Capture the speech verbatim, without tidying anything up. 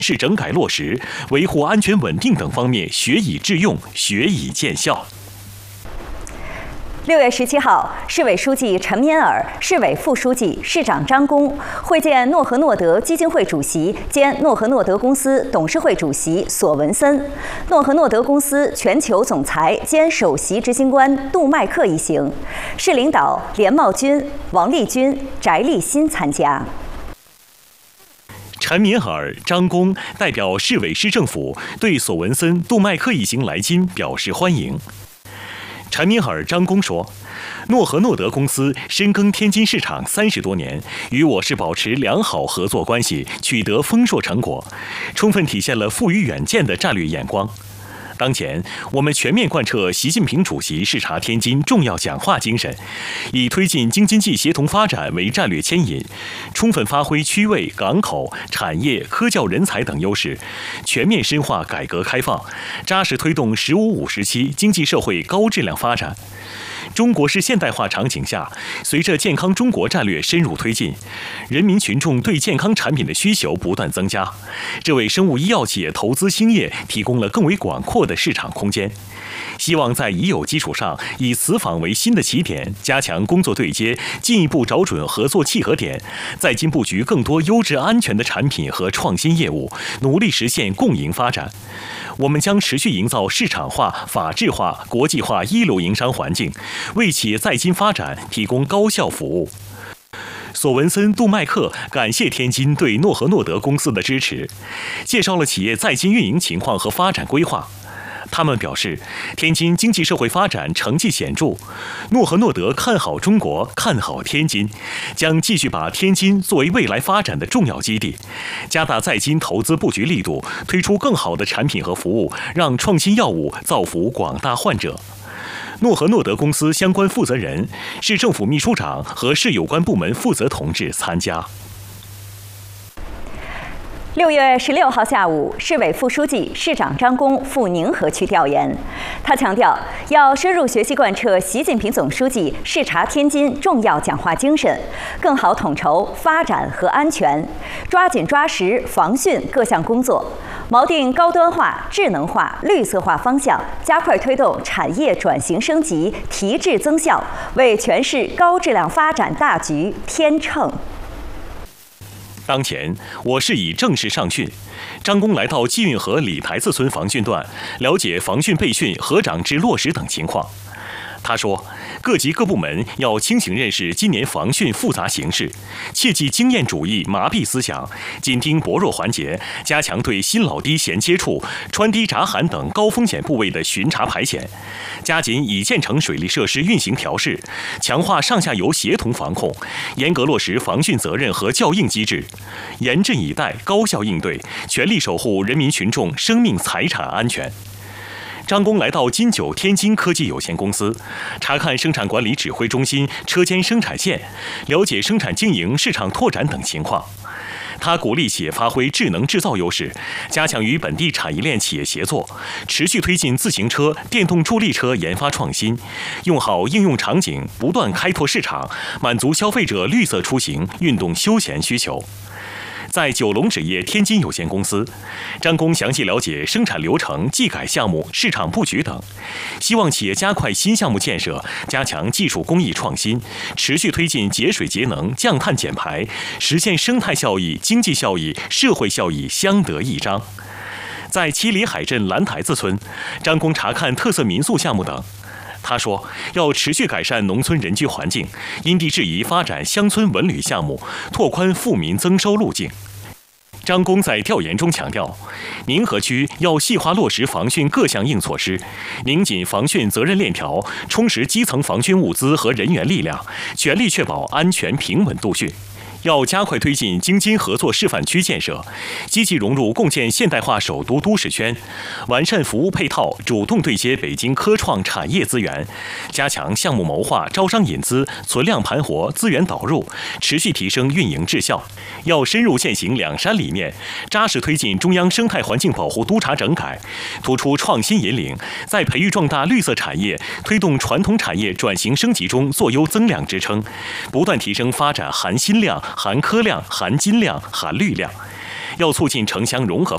市整改落实、维护安全稳定等方面学以致用、学以见效。 六月十七号，市委书记陈敏尔、市委副书记、市长张弓会见诺和诺德基金会主席兼诺和诺德公司董事会主席索文森、诺和诺德公司全球总裁兼首席执行官杜麦克一行，市领导连茂军、王立军、翟立新参加。 陈敏尔、张弓代表市委市政府对索文森、杜麦克一行来津表示欢迎。陈敏尔、张弓说，诺和诺德公司深耕天津市场三十多年，与我市保持良好合作关系，取得丰硕成果，充分体现了富于远见的战略眼光。当前，我们全面贯彻习近平主席视察天津重要讲话精神，以推进京津冀协同发展为战略牵引，充分发挥区位、港口、产业、科教人才等优势，全面深化改革开放，扎实推动“十五五”时期经济社会高质量发展。中国式现代化场景下，随着健康中国战略深入推进，人民群众对健康产品的需求不断增加，这为生物医药企业投资兴业提供了更为广阔的市场空间。希望在已有基础上，以此访为新的起点，加强工作对接，进一步找准合作契合点，在京布局更多优质安全的产品和创新业务，努力实现共赢发展。我们将持续营造市场化、法治化、国际化一流营商环境，为企业在京发展提供高效服务。索文森、杜麦克感谢天津对诺和诺德公司的支持，介绍了企业在京运营情况和发展规划。他们表示，天津经济社会发展成绩显著，诺和诺德看好中国，看好天津，将继续把天津作为未来发展的重要基地，加大在京投资布局力度，推出更好的产品和服务，让创新药物造福广大患者。诺和诺德公司相关负责人、市政府秘书长和市有关部门负责同志参加。 六月十六号下午，市委副书记、市长张弓赴宁河区调研。他强调，要深入学习贯彻习近平总书记视察天津重要讲话精神，更好统筹发展和安全，抓紧抓实防汛各项工作，锚定高端化、智能化、绿色化方向，加快推动产业转型升级、提质增效，为全市高质量发展大局添秤。 当前，我市已正式上汛。张弓来到济运河李台子村防汛段，了解防汛备汛、河长制落实等情况。他说，各级各部门要清醒认识今年防汛复杂形势，切忌经验主义麻痹思想，紧盯薄弱环节，加强对新老堤衔接处、川堤闸涵等高风险部位的巡查排险，加紧已建成水利设施运行调试，强化上下游协同防控，严格落实防汛责任和校应机制，严阵以待，高效应对，全力守护人民群众生命财产安全。张弓来到金九天津科技有限公司，查看生产管理指挥中心车间生产线，了解生产经营、市场拓展等情况。他鼓励企业发挥智能制造优势，加强与本地产业链企业协作，持续推进自行车、电动助力车研发创新，用好应用场景，不断开拓市场，满足消费者绿色出行、运动休闲需求。在九龙纸业天津有限公司，张弓详细了解生产流程、技改项目、市场布局等，希望企业加快新项目建设，加强技术工艺创新，持续推进节水节能、降碳减排，实现生态效益、经济效益、社会效益相得益彰。在七里海镇蓝台子村，张弓查看特色民宿项目等。他说，要持续改善农村人居环境，因地制宜发展乡村文旅项目，拓宽富民增收路径。张弓在调研中强调，宁河区要细化落实防汛各项硬措施，拧紧防汛责任链条，充实基层防汛物资和人员力量，全力确保安全平稳度汛。要加快推进京津合作示范区建设，积极融入共建现代化首都都市圈，完善服务配套，主动对接北京科创产业资源，加强项目谋划、招商引资、存量盘活、资源导入，持续提升运营质效。要深入践行两山理念，扎实推进中央生态环境保护督察整改，突出创新引领，在培育壮大绿色产业、推动传统产业转型升级中做优增量支撑，不断提升发展含新量、含科量、含金量、含绿量，要促进城乡融合